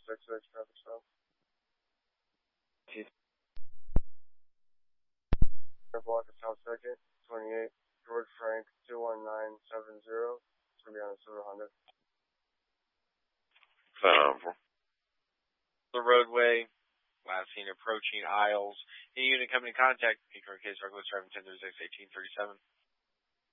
66, traffic stop. Block of South 2nd, 28, George Frank, 21970. It's going to be on a silver Honda. The roadway, last seen approaching aisles. Any unit coming in contact, Pink Case Douglas driving 1036 1837.